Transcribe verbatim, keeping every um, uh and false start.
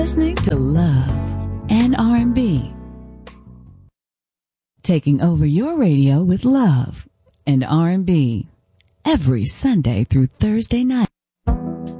Listening to Love and R and B. Taking over your radio with love and R and B every Sunday through Thursday night.